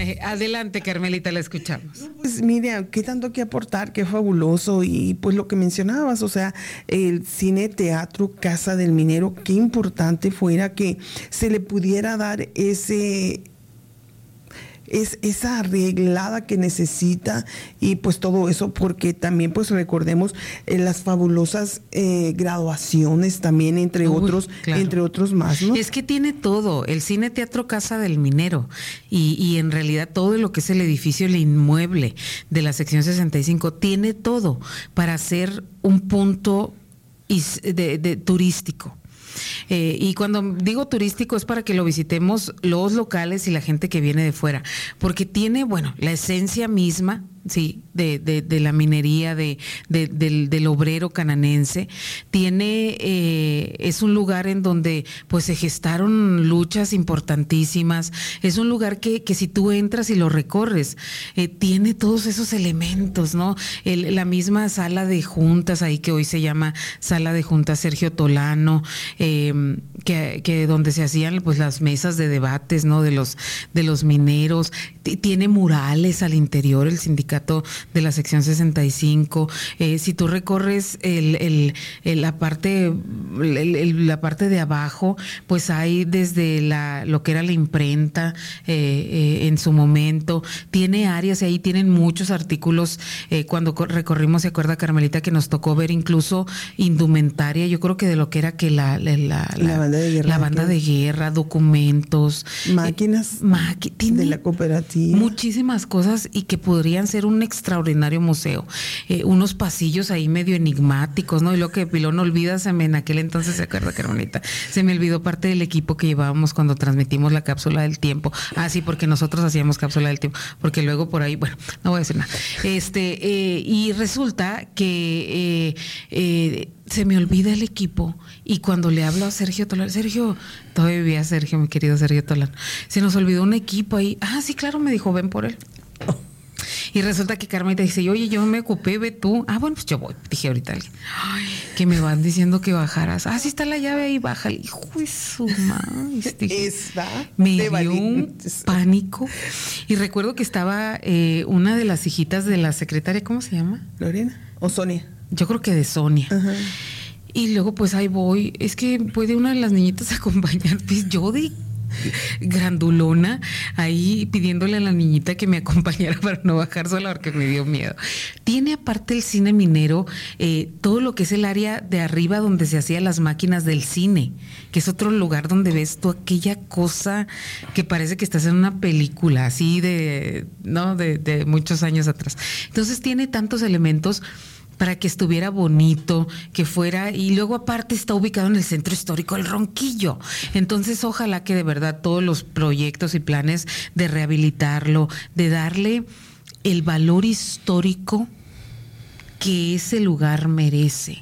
Adelante, Carmelita, la escuchamos. Pues Miriam, qué tanto que aportar, qué fabuloso. Y pues lo que mencionabas, o sea, el cine, teatro, Casa del Minero, qué importante fuera que se le pudiera dar esa arreglada que necesita, y pues todo eso, porque también pues recordemos las fabulosas graduaciones también, entre otros más, ¿no? Es que tiene todo, el cine, teatro, Casa del Minero, y en realidad todo lo que es el edificio, el inmueble de la sección 65, tiene todo para ser un punto de turístico. Y cuando digo turístico es para que lo visitemos los locales y la gente que viene de fuera, porque tiene, bueno, la esencia misma, sí, de la minería, del obrero cananense. Tiene, es un lugar en donde pues se gestaron luchas importantísimas. Es un lugar que si tú entras y lo recorres, tiene todos esos elementos, ¿no? La misma sala de juntas ahí, que hoy se llama Sala de Juntas Sergio Tolano, que donde se hacían pues las mesas de debates, ¿no? De los mineros. Tiene murales al interior, el sindicato de la sección 65. Si tú recorres la parte de abajo, pues hay desde lo que era la imprenta en su momento. Tiene áreas y ahí tienen muchos artículos. Cuando recorrimos, se acuerda Carmelita que nos tocó ver incluso indumentaria, yo creo que de lo que era que la banda de guerra, documentos, máquinas de la cooperativa, muchísimas cosas, y que podrían ser un extraordinario museo. Unos pasillos ahí medio enigmáticos, ¿no? Y lo que Pilón, olvídaseme, en aquel entonces, se acuerda, Carmelita, se me olvidó parte del equipo que llevábamos cuando transmitimos la cápsula del tiempo. Ah, sí, porque nosotros hacíamos cápsula del tiempo, porque luego por ahí, bueno, no voy a decir nada. Y resulta que se me olvida el equipo, y cuando le hablo a Sergio Tolán, Sergio, todavía vivía Sergio, mi querido Sergio Tolán, se nos olvidó un equipo ahí. Ah, sí, claro, me dijo, ven por él. Y resulta que Carmelita dice, oye, yo me ocupé, ve tú. Ah, bueno, pues yo voy. Dije ahorita alguien, ay, que me van diciendo que bajaras. Ah, sí está la llave ahí, bájale. Hijo de su madre. Me dio un pánico. Y recuerdo que estaba una de las hijitas de la secretaria, ¿cómo se llama? ¿Lorena o Sonia? Yo creo que de Sonia. Ajá. Y luego pues ahí voy. Es que puede una de las niñitas acompañar. Pues yo de grandulona ahí pidiéndole a la niñita que me acompañara para no bajar sola, porque me dio miedo. Tiene aparte el cine minero todo lo que es el área de arriba donde se hacían las máquinas del cine, que es otro lugar donde ves tú aquella cosa que parece que estás en una película así de muchos años atrás. Entonces tiene tantos elementos para que estuviera bonito, que fuera, y luego aparte está ubicado en el centro histórico El Ronquillo. Entonces ojalá que de verdad todos los proyectos y planes de rehabilitarlo, de darle el valor histórico que ese lugar merece,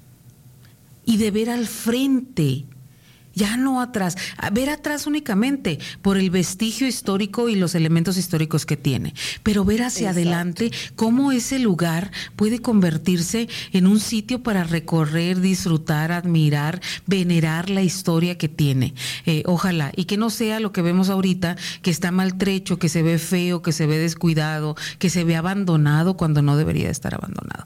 y de ver al frente, ya no atrás, ver atrás únicamente por el vestigio histórico y los elementos históricos que tiene, pero ver hacia adelante cómo ese lugar puede convertirse en un sitio para recorrer, disfrutar, admirar, venerar la historia que tiene. Ojalá, y que no sea lo que vemos ahorita, que está maltrecho, que se ve feo, que se ve descuidado, que se ve abandonado cuando no debería de estar abandonado.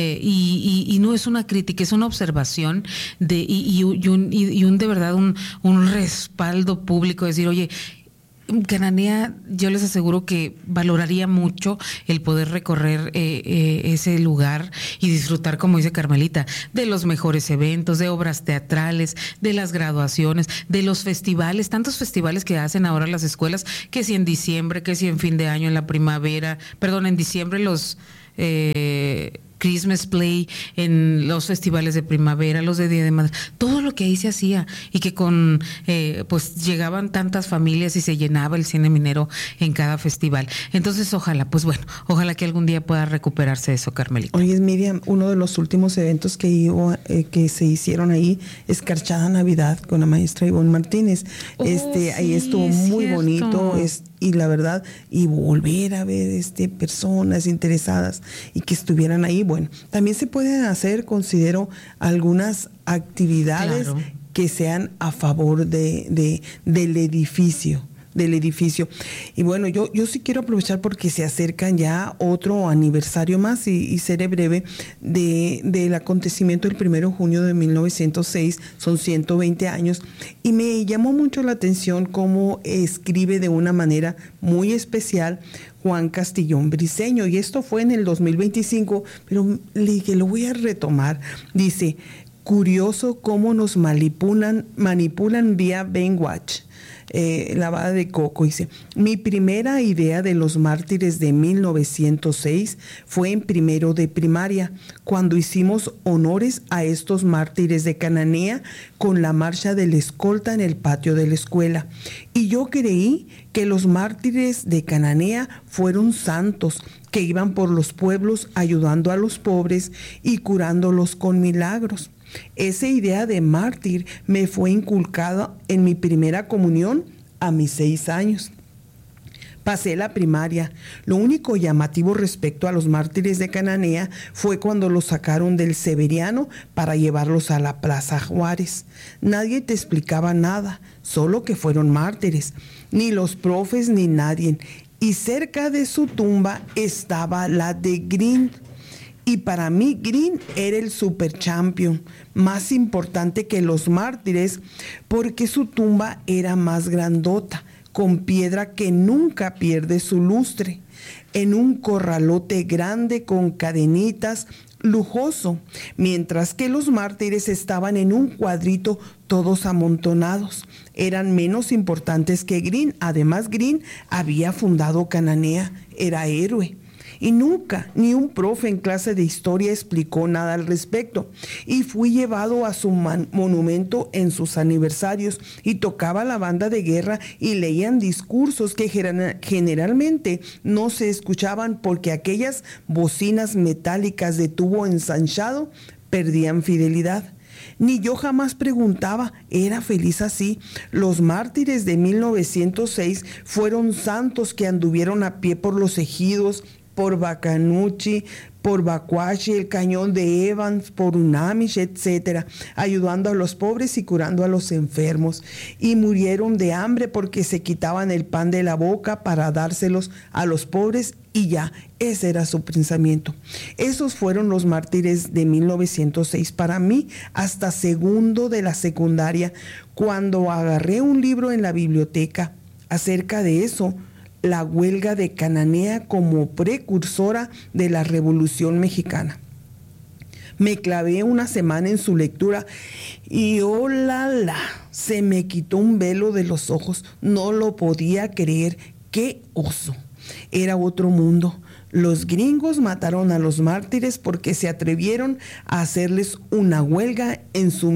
Y no es una crítica, es una observación y un de verdad un respaldo público, decir, oye, Cananea, yo les aseguro que valoraría mucho el poder recorrer ese lugar y disfrutar, como dice Carmelita, de los mejores eventos, de obras teatrales, de las graduaciones, de los festivales, tantos festivales que hacen ahora las escuelas, que si en diciembre, que si en fin de año, en la primavera, perdón, en diciembre los Christmas Play, en los festivales de primavera, los de Día de Madre, todo lo que ahí se hacía, y que pues llegaban tantas familias y se llenaba el cine minero en cada festival. Entonces ojalá que algún día pueda recuperarse eso, Carmelita. Oye, Miriam, uno de los últimos eventos que se hicieron ahí, Escarchada Navidad, con la maestra Ivonne Martínez. Ahí estuvo muy bonito, y la verdad, y volver a ver personas interesadas y que estuvieran ahí. Bueno, también se pueden hacer, considero, algunas actividades que sean a favor del edificio. del edificio. Y bueno, yo sí quiero aprovechar porque se acercan ya otro aniversario más y seré breve del acontecimiento del 1 de junio de 1906, son 120 años, y me llamó mucho la atención cómo escribe de una manera muy especial Juan Castillón Briceño, y esto fue en el 2025, pero le dije, lo voy a retomar. Dice: curioso cómo nos manipulan vía Baywatch. Lavada de coco. Dice: mi primera idea de los mártires de 1906 fue en primero de primaria, cuando hicimos honores a estos mártires de Cananea con la marcha de la escolta en el patio de la escuela. Y yo creí que los mártires de Cananea fueron santos que iban por los pueblos ayudando a los pobres y curándolos con milagros. Esa idea de mártir me fue inculcada en mi primera comunión a mis 6 años. Pasé la primaria. Lo único llamativo respecto a los mártires de Cananea fue cuando los sacaron del Severiano para llevarlos a la Plaza Juárez. Nadie te explicaba nada, solo que fueron mártires, ni los profes ni nadie. Y cerca de su tumba estaba la de Green. Y para mí Green era el super champion, más importante que los mártires, porque su tumba era más grandota, con piedra que nunca pierde su lustre, en un corralote grande con cadenitas, lujoso, mientras que los mártires estaban en un cuadrito todos amontonados. Eran menos importantes que Green. Además, Green había fundado Cananea, era héroe. Y nunca, ni un profe en clase de historia explicó nada al respecto. Y fui llevado a su monumento en sus aniversarios y tocaba la banda de guerra y leían discursos que generalmente no se escuchaban porque aquellas bocinas metálicas de tubo ensanchado perdían fidelidad. Ni yo jamás preguntaba, ¿era feliz así? Los mártires de 1906 fueron santos que anduvieron a pie por los ejidos, por Bacanuchi, por Bacuachi, el cañón de Evans, por Unamish, etcétera, ayudando a los pobres y curando a los enfermos. Y murieron de hambre porque se quitaban el pan de la boca para dárselos a los pobres, y ya, ese era su pensamiento. Esos fueron los mártires de 1906 para mí, hasta segundo de la secundaria, cuando agarré un libro en la biblioteca acerca de eso, la huelga de Cananea como precursora de la Revolución Mexicana. Me clavé una semana en su lectura y ¡oh, la! Se me quitó un velo de los ojos. No lo podía creer. ¡Qué oso! Era otro mundo. Los gringos mataron a los mártires porque se atrevieron a hacerles una huelga en su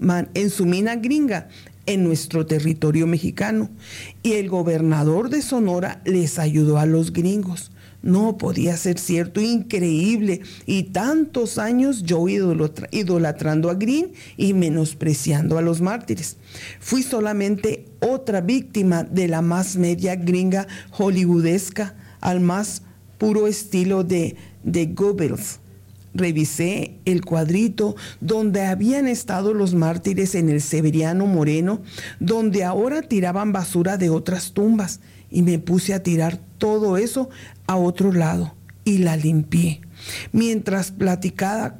mina gringa, en nuestro territorio mexicano, y el gobernador de Sonora les ayudó a los gringos. No podía ser cierto, increíble, y tantos años yo idolatrando a Green y menospreciando a los mártires. Fui solamente otra víctima de la más media gringa hollywoodesca, al más puro estilo de Goebbels. Revisé el cuadrito donde habían estado los mártires en el Severiano Moreno, donde ahora tiraban basura de otras tumbas, y me puse a tirar todo eso a otro lado y la limpié. Mientras platicaba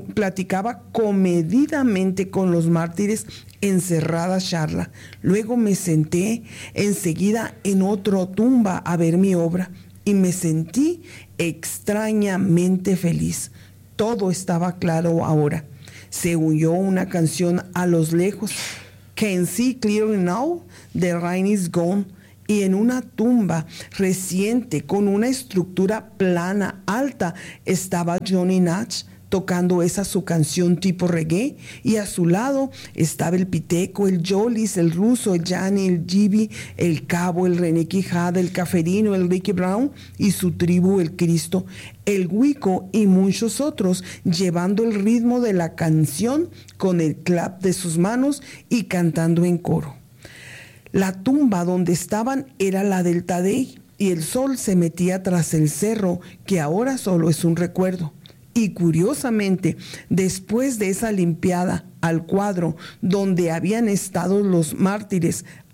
comedidamente con los mártires en cerrada charla. Luego me senté enseguida en otra tumba a ver mi obra y me sentí extrañamente feliz. Todo estaba claro ahora. Se oyó una canción a los lejos, Can See Clearly Now, The Rain Is Gone, y en una tumba reciente con una estructura plana alta estaba Johnny Nash tocando esa su canción tipo reggae, y a su lado estaba el Piteco, el Jolis, el Ruso, el Yanni, el Gibi, el Cabo, el René Quijada, el Caferino, el Ricky Brown y su tribu, el Cristo, el Huico y muchos otros, llevando el ritmo de la canción con el clap de sus manos y cantando en coro. La tumba donde estaban era la del Tadei, y el sol se metía tras el cerro, que ahora solo es un recuerdo. Y curiosamente, después de esa limpiada al cuadro donde habían estado los mártires,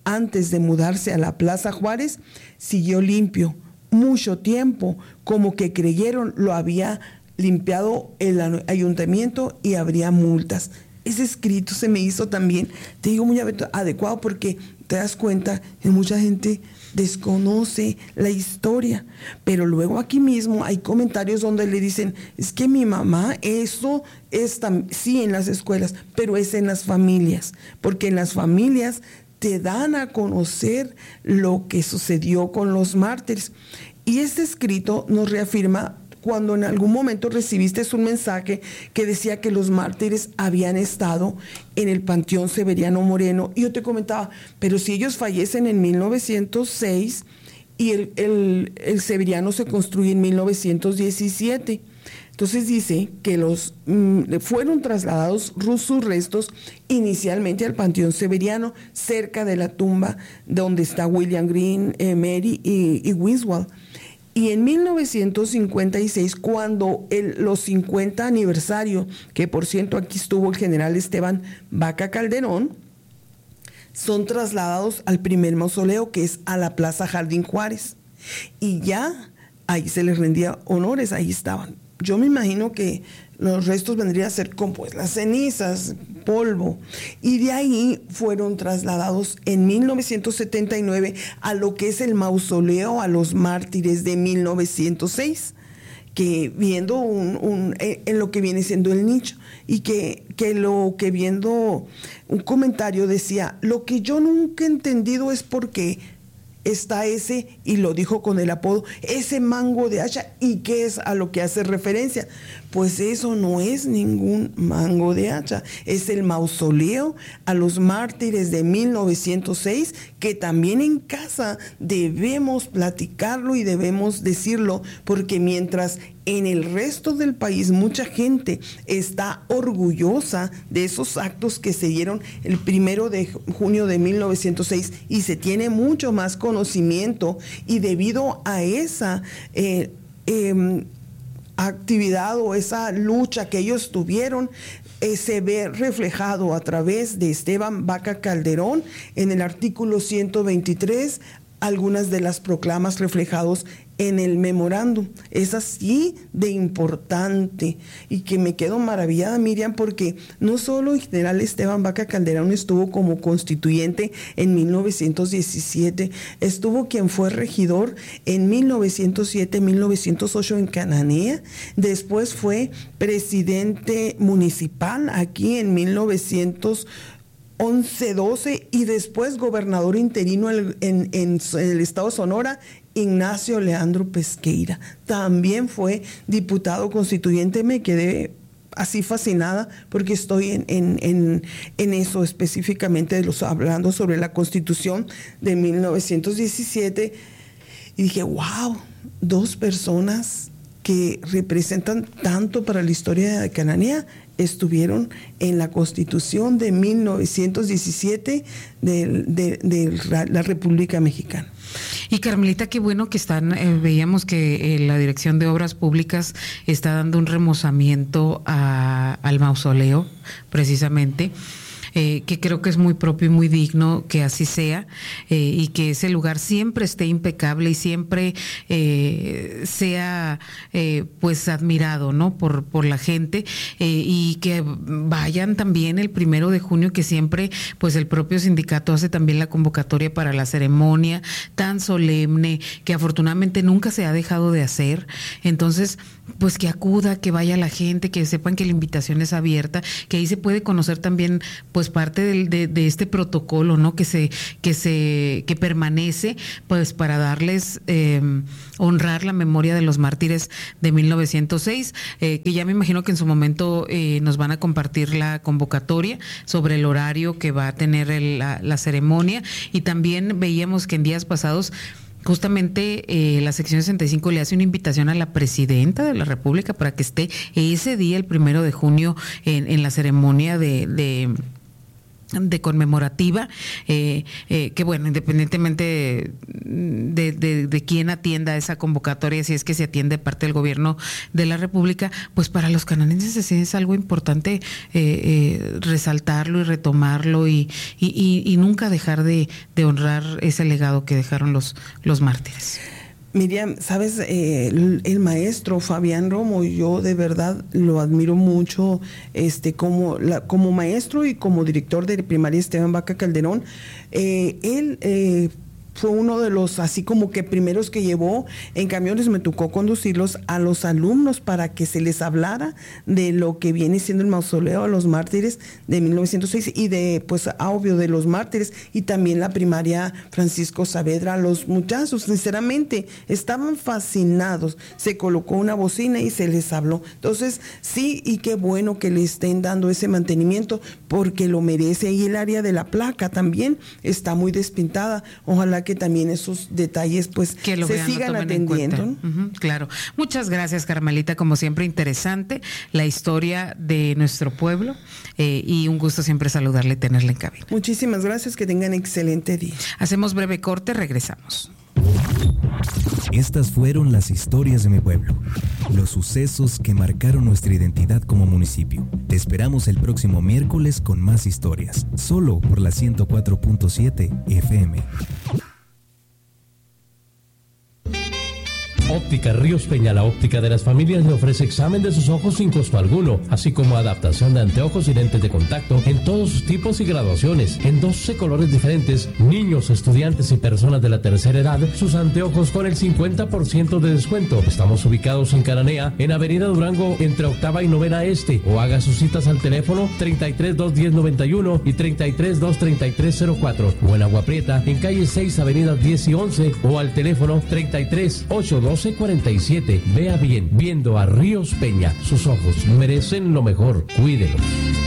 antes de mudarse a la Plaza Juárez, siguió limpio mucho tiempo, como que creyeron lo había limpiado el ayuntamiento y habría multas. Ese escrito se me hizo también, te digo, muy adecuado, porque te das cuenta que mucha gente desconoce la historia, pero luego aquí mismo hay comentarios donde le dicen, es que mi mamá, eso es sí en las escuelas, pero es en las familias, porque en las familias te dan a conocer lo que sucedió con los mártires. Y este escrito nos reafirma cuando en algún momento recibiste un mensaje que decía que los mártires habían estado en el Panteón Severiano Moreno. Y yo te comentaba, pero si ellos fallecen en 1906 y el Severiano se construye en 1917. Entonces dice que fueron trasladados sus restos inicialmente al Panteón Severiano, cerca de la tumba donde está William Green, Mary y Wiswall. Y en 1956, cuando los 50 aniversario, que por cierto aquí estuvo el general Esteban Vaca Calderón, son trasladados al primer mausoleo, que es a la Plaza Jardín Juárez. Y ya ahí se les rendía honores, ahí estaban. Yo me imagino que los restos vendrían a ser como las cenizas, polvo. Y de ahí fueron trasladados en 1979 a lo que es el mausoleo a los mártires de 1906, que viendo en lo que viene siendo el nicho, y que viendo un comentario decía, lo que yo nunca he entendido es por qué está ese, y lo dijo con el apodo, ese mango de hacha, y qué es a lo que hace referencia. Pues eso no es ningún mango de hacha, es el mausoleo a los mártires de 1906, que también en casa debemos platicarlo y debemos decirlo, porque mientras en el resto del país mucha gente está orgullosa de esos actos que se dieron el 1 de junio de 1906 y se tiene mucho más conocimiento, y debido a esa actividad o esa lucha que ellos tuvieron, se ve reflejado a través de Esteban Vaca Calderón en el artículo 123, algunas de las proclamas reflejados en el memorándum. Es así de importante, y que me quedo maravillada, Miriam, porque no solo el general Esteban Vaca Calderón estuvo como constituyente en 1917, estuvo quien fue regidor en 1907-1908 en Cananea, después fue presidente municipal aquí en 1911-12, y después gobernador interino en el estado de Sonora, Ignacio Leandro Pesqueira. También fue diputado constituyente. Me quedé así fascinada porque estoy en eso específicamente, hablando sobre la Constitución de 1917, y dije, wow, dos personas que representan tanto para la historia de Cananea estuvieron en la Constitución de 1917 de la República Mexicana. Y Carmelita, qué bueno que veíamos que la Dirección de Obras Públicas está dando un remozamiento al mausoleo, precisamente. Que creo que es muy propio y muy digno que así sea, y que ese lugar siempre esté impecable y siempre sea pues admirado, ¿no? por la gente, y que vayan también el 1 de junio, que siempre pues el propio sindicato hace también la convocatoria para la ceremonia tan solemne que afortunadamente nunca se ha dejado de hacer. Entonces, pues que acuda, que vaya la gente, que sepan que la invitación es abierta, que ahí se puede conocer también pues parte de este protocolo, ¿no? que permanece pues para darles honrar la memoria de los mártires de 1906, que ya me imagino que en su momento nos van a compartir la convocatoria sobre el horario que va a tener la ceremonia. Y también veíamos que en días pasados justamente la sección 65 le hace una invitación a la presidenta de la República para que esté ese día, el 1 de junio, en la ceremonia de de conmemorativa, que bueno, independientemente de quién atienda esa convocatoria, si es que se atiende parte del gobierno de la República, pues para los canadienses es algo importante resaltarlo y retomarlo y nunca dejar de honrar ese legado que dejaron los mártires. Miriam, sabes, el maestro Fabián Romo, yo de verdad lo admiro mucho, como maestro y como director de primaria Esteban Vaca Calderón. Él fue uno de los así como que primeros que llevó en camiones, me tocó conducirlos a los alumnos para que se les hablara de lo que viene siendo el mausoleo a los mártires de 1906 y de, pues, obvio, de los mártires, y también la primaria Francisco Saavedra. Los muchachos, sinceramente, estaban fascinados. Se colocó una bocina y se les habló. Entonces, sí, y qué bueno que le estén dando ese mantenimiento, porque lo merece. Y el área de la placa también está muy despintada. Ojalá que también esos detalles pues que lo se vean, sigan atendiendo, ¿no? Claro. Muchas gracias, Carmelita, como siempre interesante la historia de nuestro pueblo, y un gusto siempre saludarle y tenerla en cabina. Muchísimas gracias, que tengan excelente día. Hacemos breve corte, regresamos. Estas fueron las historias de mi pueblo, los sucesos que marcaron nuestra identidad como municipio. Te esperamos el próximo miércoles con más historias, solo por la 104.7 FM. Óptica Ríos Peña, la óptica de las familias, le ofrece examen de sus ojos sin costo alguno, así como adaptación de anteojos y lentes de contacto en todos sus tipos y graduaciones, en 12 colores diferentes. Niños, estudiantes y personas de la tercera edad, sus anteojos con el 50% de descuento. Estamos ubicados en Cananea, en Avenida Durango, entre Octava y Novena Este, o haga sus citas al teléfono 33-210-91 y 33-233-04, o en Agua Prieta, en calle 6, Avenidas 10 y 11, o al teléfono 33-812-47. Vea bien, viendo a Ríos Peña. Sus ojos merecen lo mejor. Cuídelos.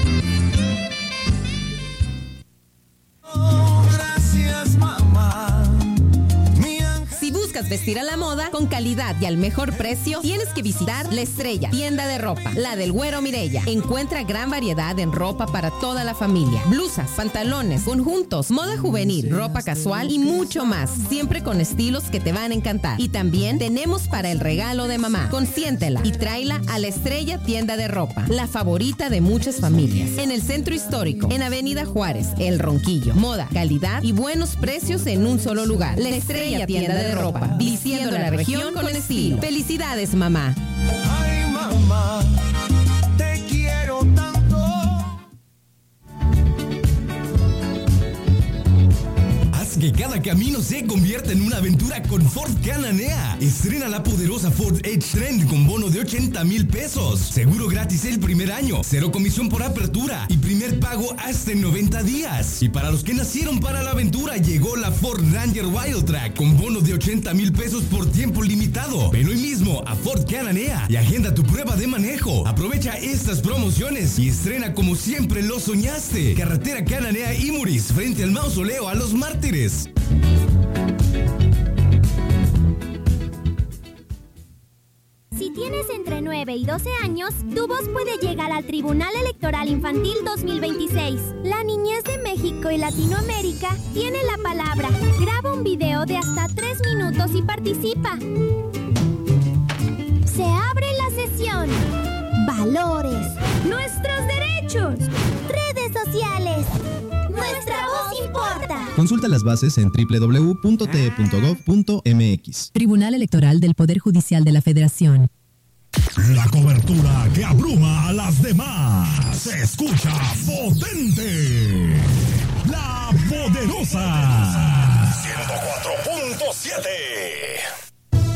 Vestir a la moda con calidad y al mejor precio, tienes que visitar La Estrella, tienda de ropa, la del Güero Mireya. Encuentra gran variedad en ropa para toda la familia: blusas, pantalones, conjuntos, moda juvenil, ropa casual y mucho más, siempre con estilos que te van a encantar. Y también tenemos para el regalo de mamá. Consiéntela y tráela a La Estrella, tienda de ropa, la favorita de muchas familias. En el centro histórico, en Avenida Juárez, El Ronquillo. Moda, calidad y buenos precios en un solo lugar. La Estrella, tienda de ropa, vistiendo la región con estilo. Felicidades, mamá. Ay, mamá, te quiero tanto. Haz que cada camino se convierta en una aventura con Ford Cananea. Estrena la poderosa Ford Edge Trend con bono de 80,000 pesos. Seguro gratis el primer año, 0 comisión por apertura y primer pago hasta en 90 días. Y para los que nacieron para la aventura, llegó la Ford Ranger Wildtrak con bono de 80,000 pesos por tiempo limitado. Ven hoy mismo a Ford Cananea y agenda tu prueba de manejo. Aprovecha estas promociones y estrena como siempre lo soñaste. Carretera Cananea Imuris, frente al mausoleo a los mártires. Si tienes entre 9 y 12 años, tu voz puede llegar al Tribunal Electoral Infantil 2026. La niñez de México y Latinoamérica tiene la palabra. Graba un video de hasta 3 minutos y participa. Se abre la sesión. Valores. Nuestros derechos. Redes sociales. Nuestra voz importa. Consulta las bases en www.te.gov.mx. Tribunal Electoral del Poder Judicial de la Federación. La cobertura que abruma a las demás. Se escucha potente. La Poderosa. 104.7.